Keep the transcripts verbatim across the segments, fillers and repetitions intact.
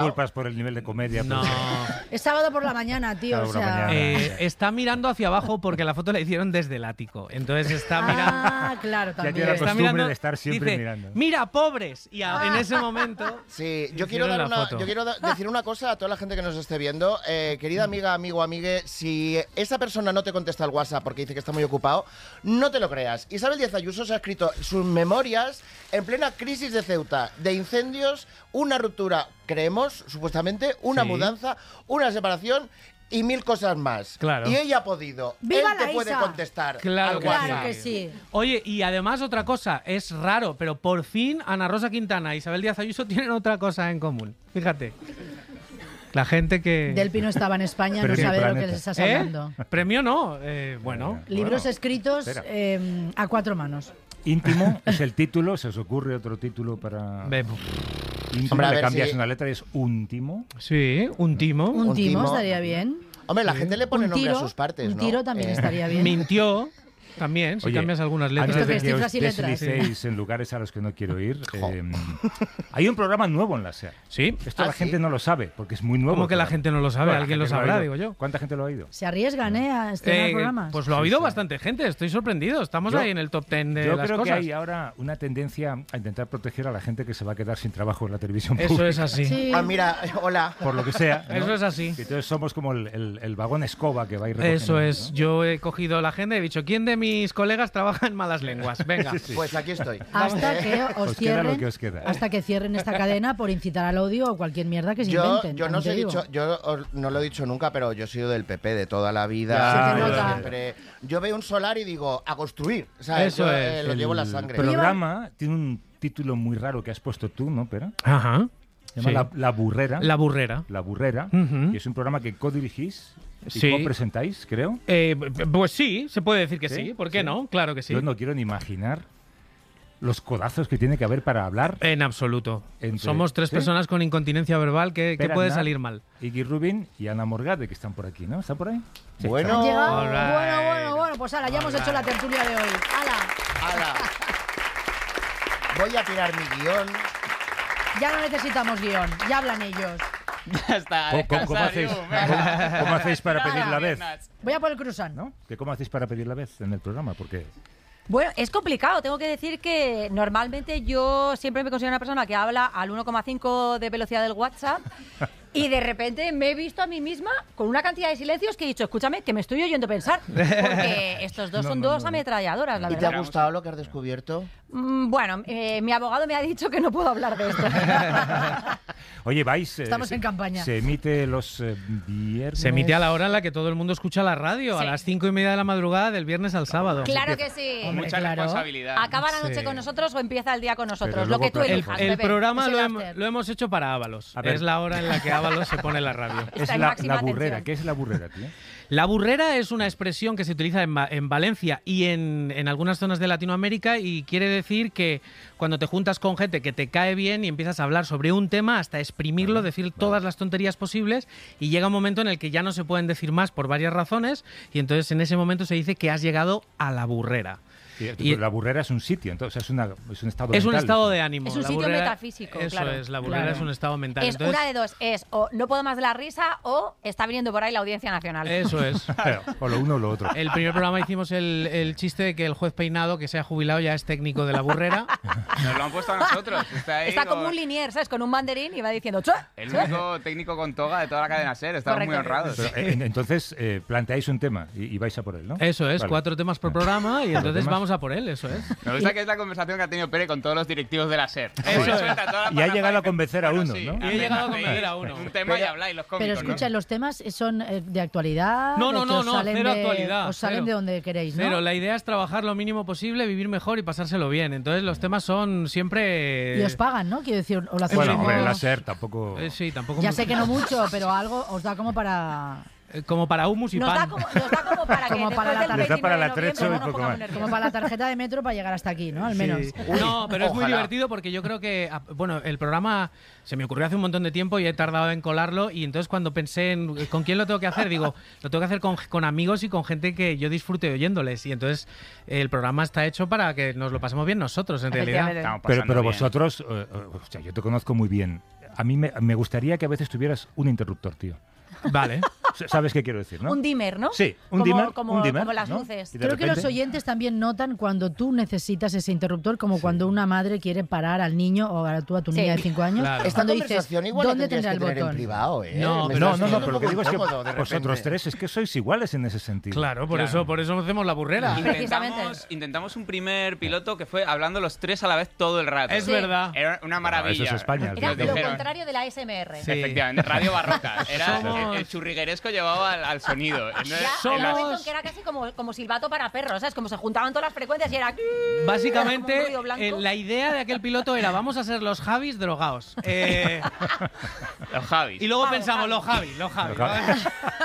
Culpas por el nivel de comedia. No. Es sábado por la mañana, tío. Sábado O por la sea... mañana. Eh, está mirando hacia abajo porque la foto la hicieron desde el ático. Entonces está mirando. Ah, claro, Ya también. tiene la Está costumbre mirando, de estar siempre dice, mirando. Mira, pobres. Y a- en ese momento. Sí, yo quiero, hicieron dar la una, foto. yo quiero da- decir una cosa a toda la gente que nos esté viendo. Eh, querida amiga, amigo, amigue, si esa persona no te contesta el WhatsApp porque dice que está muy ocupado, no te lo creas. Isabel Díaz Ayuso se ha escrito sus memorias en plena crisis de Ceuta, de incendios, una ruptura, creemos, supuestamente, una Sí. mudanza, una separación y mil cosas más. Claro. Y ella ha podido. ¡Viva Él te la puede Isa! contestar Claro al que WhatsApp. Claro que sí. Oye, y además otra cosa, es raro, pero por fin Ana Rosa Quintana e Isabel Díaz Ayuso tienen otra cosa en común. Fíjate. La gente que... Del Pino estaba en España, Pero no en el sabe de lo que planeta. les estás ¿Eh? hablando. Premio no, eh, bueno. Libros Bueno, escritos espera. eh, a cuatro manos. Íntimo es el título, se os ocurre otro título para... Ve- Íntimo, Hombre, a le ver cambias si- una letra y es úntimo. Sí, un timo. Un, Un timo, timo. estaría bien. Hombre, la gente le pone Un nombre tiro, a sus partes, un ¿no? tiro también Eh, estaría bien. Mintió también, si Oye, cambias algunas letras. Antes ¿Esto qué de es, que os cifras y letras? deslicéis en lugares a los que no quiero ir, eh, hay un programa nuevo en la SER. Sí. Esto ¿Ah, la sí? gente no lo sabe, porque es muy nuevo. ¿Cómo el que la programa. gente no lo sabe? Bueno, la Alguien lo gente ha sabrá, oído. digo yo. ¿Cuánta gente lo ha oído? Se arriesgan, ¿eh? A estrenar Eh, programas. pues lo ha Sí, oído sí. bastante gente, estoy sorprendido. Estamos Yo- ahí en el top ten de Yo las creo cosas. que hay ahora una tendencia a intentar proteger a la gente que se va a quedar sin trabajo en la televisión Eso pública. es así. Sí. Ah, mira, hola. Por lo que sea. ¿no? Eso es así. Y entonces somos como el, el- el vagón escoba que va a ir recogiendo, Eso es. ¿no? Yo he cogido la agenda y he dicho, ¿quién de mis colegas trabaja en malas lenguas? Venga. Sí, sí. Pues aquí estoy. Hasta que os Os queda lo cierren, que os queda. hasta que cierren esta cadena por incitar al odio o cualquier mierda que se Yo, inventen. yo no también os te he digo. dicho, yo os- no lo he dicho nunca, pero yo he sido del P P de toda la vida. Ya, Se te Yo nota. siempre- yo veo un solar y digo, a construir. ¿Sabes? Eso Yo, es. eh, lo llevo en la sangre. El programa tiene un título muy raro que has puesto tú, ¿no, Pera? Ajá. Se llama Sí. la, La Burrera. La burrera. La Burrera. Ujú. Y es un programa que codirigís y Sí. co-presentáis, creo. Eh, pues sí, se puede decir que sí. ¿Sí? ¿Por qué Sí. no? Claro que sí. Yo no quiero ni imaginar los codazos que tiene que haber para hablar. En absoluto. Entre- Somos tres ¿Sí? personas con incontinencia verbal que, que Pera puede Aznar, salir mal. Iggy Rubin y Ana Morgade, que están por aquí, ¿no? ¿Están por ahí? Sí, Bueno. están. ¿Han llegado? All right. Bueno, bueno, bueno. Pues ahora, ya hemos hecho la tertulia de hoy. ¡Hala! Ala. Voy a tirar mi guión. Ya no necesitamos guión. Ya hablan ellos. Ya está, ¿Cómo, cómo- cómo descansar, hacéis, Diego, venga. cómo- cómo hacéis para pedir la vez? Voy a por el cruzán. ¿No? ¿Que ¿Cómo hacéis para pedir la vez en el programa? Porque Bueno, es complicado. Tengo que decir que normalmente yo siempre me considero una persona que habla al uno coma cinco de velocidad del WhatsApp y de repente me he visto a mí misma con una cantidad de silencios que he dicho, escúchame, que me estoy oyendo pensar. Porque estos dos No, son no, dos no. ametralladoras, la ¿Y te verdad. ha gustado lo que has descubierto? Mm, Bueno, eh, mi abogado me ha dicho que no puedo hablar de esto. Oye, vais. eh, Estamos se- en campaña. Se emite los eh, viernes. Se emite a la hora en la que todo el mundo escucha la radio, a Sí. las cinco y media de la madrugada del viernes al sábado. Claro que sí. Hombre, Mucha claro. responsabilidad. Acaba la noche Sí. con nosotros o empieza el día con nosotros. Pero Lo que tú luego- El, elijas, el Pepe. programa Es el lo, hem- after. lo hemos hecho para Ábalos. A ver. Es la hora en la que Ábalos se pone la radio. Es Está en la, máxima la burrera. atención. ¿Qué es la burrera, tío? La burrera es una expresión que se utiliza en, Va- en Valencia y en, en algunas zonas de Latinoamérica y quiere decir que cuando te juntas con gente que te cae bien y empiezas a hablar sobre un tema hasta exprimirlo, decir todas las tonterías posibles y llega un momento en el que ya no se pueden decir más por varias razones y entonces en ese momento se dice que has llegado a la burrera. Sí, Y- la burrera es un sitio, entonces es, una, es un estado Es un mental. estado de ánimo. Es un La sitio burrera- metafísico, Eso claro. es, la burrera Claro. es un estado mental. Es Entonces, una de dos. Es o no puedo más de la risa o está viniendo por ahí la Audiencia Nacional. Eso es. Claro, o lo uno o lo otro. El primer programa hicimos el, el chiste de que el juez Peinado, que se ha jubilado, ya es técnico de la burrera. Nos lo han puesto a nosotros. Está ahí Está como con- un linier, ¿sabes? Con un banderín y va diciendo ¡Chua! el chua". único técnico con toga de toda la cadena SER. Estamos muy Correcto. honrados. Pero, eh, en- entonces, eh, planteáis un tema y, y vais a por él, ¿no? Eso es, Vale. cuatro temas por programa y entonces temas. vamos a por él, eso es. Me gusta que es la conversación que ha tenido Pere con todos los directivos de la SER. Eso es. Suelta toda la Y ha llegado parrafada a convencer a bueno, uno, sí, ¿no? Y he hacéis- llegado a hacéis convencer a uno. Un tema y habláis los cómicos, Pero escucha, ¿no? los temas son eh, de actualidad. No, de no, que no, os no, salen cero de- actualidad, Os salen cero. de donde queréis, ¿no? Pero la idea es trabajar lo mínimo posible, vivir mejor y pasárselo bien. Entonces los temas son siempre... Y os pagan, ¿no? Quiero decir, o lo hacéis Bueno, como- hombre, la SER tampoco... Eh, sí, tampoco... Ya sé que no mucho, pero algo os da como para Eh, Como para humus y Nos pan. da como, nos da como para que Como para después la del tarjeta. Les da para el veintinueve de atrecho noviembre y no nos poco pongamos más. nerviosos. como para la tarjeta de metro para llegar hasta aquí, ¿no? Al menos. Sí. No, pero es muy Ojalá. divertido porque yo creo que, ah, bueno, el programa se me ocurrió hace un montón de tiempo y he tardado en colarlo y entonces cuando pensé en eh, con quién lo tengo que hacer, digo, lo tengo que hacer con, con amigos y con gente que yo disfrute oyéndoles y entonces eh, el programa está hecho para que nos lo pasemos bien nosotros, en realidad. Efectivamente. Estamos Pero, pasando pero bien. vosotros, eh, eh, o sea, yo te conozco muy bien. a mí me, me gustaría que a veces tuvieras un interruptor, tío. Vale. ¿Sabes qué quiero decir, no? Un dimmer, ¿no? Sí, un como, dimmer, Como, un dimmer, como las ¿no? luces. Y de Creo que los repente- oyentes también notan cuando tú necesitas ese interruptor, como cuando una madre quiere parar al niño o a tú a tu Sí. niña de cinco años. Claro. Esta Cuando dices, conversación igual ¿dónde la tendrías tendrá el que tener en botón? privado, ¿eh? No, Me pero No, estás no, no, poniendo pero lo un que poco digo es que incómodo de vosotros repente. tres es que sois iguales en ese sentido. Claro, por Claro. eso por eso hacemos la burrera. Precisamente. Intentamos, intentamos un primer piloto que fue hablando los tres a la vez todo el rato. Es Sí. verdad. Era una maravilla. eso es España, Era Nos lo dijeron- contrario de la A S M R. Sí. Efectivamente, radio barroca. Era Somos- el, el churrigueresco llevado al, al sonido. Entonces, Ya, Somos- había un momento en que era casi como, como silbato para perros, ¿sabes? Como se juntaban todas las frecuencias y era... como un Básicamente, ruido blanco. eh, la idea de aquel piloto era vamos a ser los Javis drogados. Eh, los Javis. y luego Vamos, pensamos, Javi. los Javis, los Javis. Los Javis.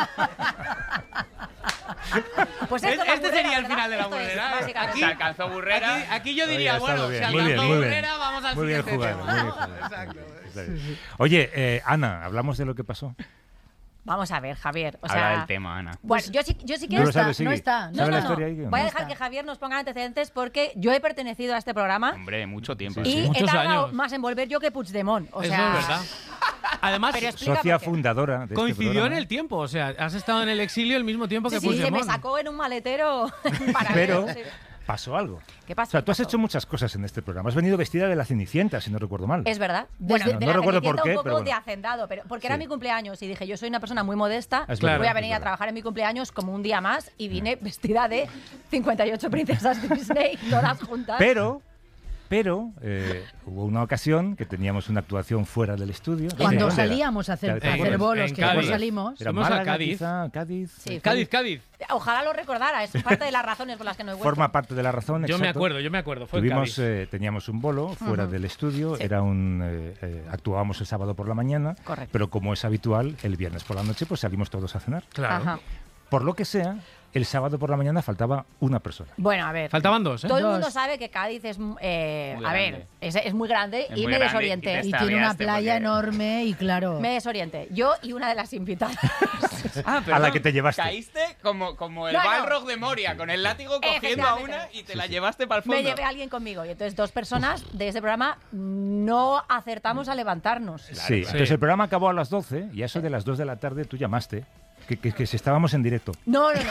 Pues Es- esto es la este burrera, sería el ¿verdad? final de la Esto es, burrera. ¿eh? básicamente. Se alcanzó burrera. Aquí, aquí yo Oye, diría, ha estado bueno, bien, si muy bien, alcanzó muy bien. burrera, vamos al Muy bien siguiente jugado, tema. muy bien jugado. Está bien. Oye, eh, Ana, ¿hablamos de lo que pasó? Vamos a ver, Javier. O Habla sea, del tema, Ana. Bueno, yo sí, yo sí que ¿No lo está, sabes, no Sigui? está, ¿Sabes no, la no, historia ahí? Voy a No dejar está. que Javier nos ponga antecedentes porque yo he pertenecido a este programa Hombre, mucho tiempo. Sí, y sí. he Muchos tardado años. más en volver yo que Puigdemont. O Eso sea, es verdad. Además, Pero explica Socia por qué. fundadora de este coincidió en programa. el tiempo. O sea, has estado en el exilio al mismo tiempo que Sí, sí, se me Puigdemont. sacó en un maletero para Pero sí. pasó algo. ¿Qué pasó? O sea, tú has ¿Qué pasó? hecho muchas cosas en este programa. Has venido vestida de la Cenicienta, si no recuerdo mal. Es verdad. Desde- Bueno, No de la recuerdo por Cenicienta qué, un poco pero bueno. de hacendado, pero porque Sí. era mi cumpleaños y dije, yo soy una persona muy modesta, Es Claro. voy a verdad, venir es a verdad. trabajar en mi cumpleaños como un día más y vine vestida de cincuenta y ocho princesas Disney, todas juntas. Pero, pero eh, hubo una ocasión que teníamos una actuación fuera del estudio. Cuando ¿Dónde era? salíamos a hacer, ¿Te a acuerdas? hacer bolos, En que luego Cádiz. salimos. Era Fuimos a Málaga, Cádiz. quizá, Cádiz. Sí. Cádiz, Cádiz. Ojalá lo recordara, es parte de las razones por las que no he vuelto. Forma parte de la razón. Yo me exacto. acuerdo, yo me acuerdo. Fue en Tuvimos, Cádiz. eh, teníamos un bolo fuera Ujú. del estudio, Sí. era un eh, eh, actuábamos el sábado por la mañana, Correcto. pero como es habitual, el viernes por la noche pues salimos todos a cenar. Claro. Ajá. Por lo que sea, el sábado por la mañana faltaba una persona. Bueno, a ver. Faltaban dos, ¿eh? Todo el Dos. mundo sabe que Cádiz es, eh, Muy a ver, grande. es, es muy grande Es y muy me grande desorienté. y te Y tiene una extraviaste playa porque- enorme y claro. Me desorienté. Yo y una de las invitadas. Ah, A la perdón, que te llevaste. Caíste como, como el No, no. Balrog de Moria, con el látigo cogiendo a una Efectivamente. y te la llevaste para el fondo. Me llevé a alguien conmigo y entonces dos personas de ese programa no acertamos a levantarnos. sí, claro. entonces el programa acabó a las doce y a eso de las dos de la tarde tú llamaste, que, que, que si estábamos en directo. No, no, no.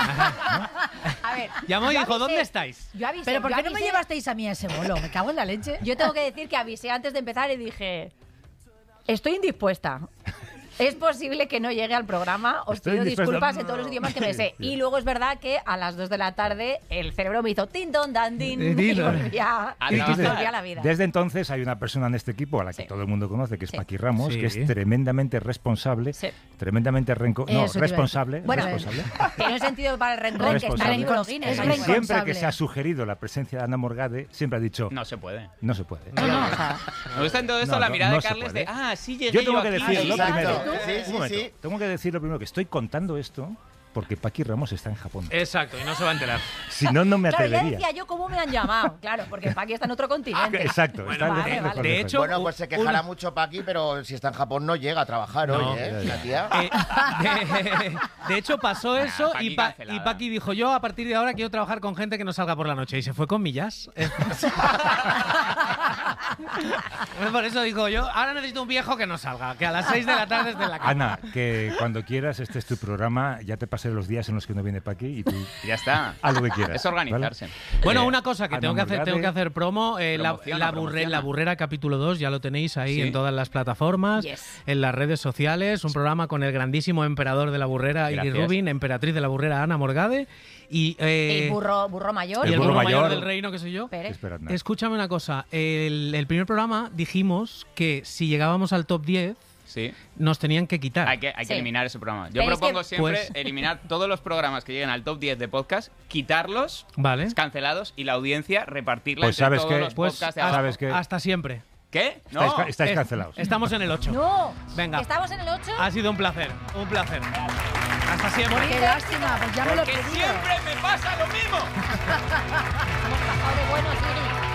A ver. Llamó y yo dijo, avisé- ¿dónde estáis? Yo avisé, Pero ¿por yo qué no me avisé- llevasteis a mí a ese bolo? Me cago en la leche. Yo tengo que decir que avisé antes de empezar y dije, estoy indispuesta. Es posible que no llegue al programa, os Estoy pido indispuesta. disculpas en todos los idiomas que me sé. Y luego es verdad que a las dos de la tarde el cerebro me hizo tin don dan din Tin, y don. volví a, A y trabajar. volví a la vida. Desde entonces hay una persona en este equipo a la que Sí. todo el mundo conoce, que es Sí. Paqui Ramos, Sí. que es tremendamente responsable, Sí. tremendamente renco no, Eso te iba a decir. responsable, Bueno, responsable. tiene un sentido para el rencor que está en el Responsable. libro Guinness. Es ahí rencor- fuera. Siempre que responsable. se ha sugerido la presencia de Ana Morgade, siempre ha dicho, no, No se puede. se puede. No, no, o sea, Me gusta en todo esto No, la no, mirada no de se Carles puede. de, ah, sí llegué Yo tengo que aquí. decirlo Exacto. primero. Sí, Un sí, momento. sí. Tengo que decir lo primero que estoy contando esto porque Paqui Ramos está en Japón. Exacto, y no se va a enterar. Si no, no me Claro, ya atrevería. decía yo cómo me han llamado. Claro, porque Paqui está en otro continente. Exacto. está vale, lejos, vale. lejos, De lejos. hecho, Bueno, pues se quejará un- mucho Paqui, pero si está en Japón no llega a trabajar No. hoy, ¿eh? La tía. Eh, de, de hecho, pasó eso Paqui y, Pa- cancelada. y Paqui dijo, yo a partir de ahora quiero trabajar con gente que no salga por la noche. Y se fue con Millas. Por eso dijo yo, ahora necesito un viejo que no salga, que a las seis de la tarde esté en la cama. Ana, que cuando quieras, este es tu programa, ya te pasé los días en los que no viene Paqui y tú Ya está. haz lo que quieras. Es organizarse. Bueno, Eh, una cosa que Ana tengo que hacer, Morgade. tengo que hacer promo, eh, la, Promociona, la, burre- promociona. la burrera capítulo dos, ya lo tenéis ahí Sí. en todas las plataformas, Yes. en las redes sociales, un programa con el grandísimo emperador de la burrera, Iggy Gracias. Rubin, emperatriz de la burrera, Ana Morgade, y, eh, El burro, burro mayor. y El el burro burro mayor mayor. del reino, que soy yo. Pérez. Esperad, nada. Escúchame una cosa, el, el primer programa dijimos que si llegábamos al top diez Sí. nos tenían que quitar. Hay que, hay que Sí. eliminar ese programa. Yo Pero es propongo que- siempre Pues- eliminar todos los programas que lleguen al top diez de podcast, quitarlos, Vale. cancelados y la audiencia repartirla Pues entre sabes todos que- los Pues podcasts de hasta, abajo. ¿Sabes qué? hasta siempre. ¿Qué? No. Estáis, ca- estáis Es- cancelados. Estamos en el ocho. No. Venga. ¿Estamos en el ocho? Ha sido un placer, un placer. Hasta siempre. qué lástima, pues ya me lo he Porque pedido. siempre me pasa lo mismo. Hemos pasado de buenos, Siri.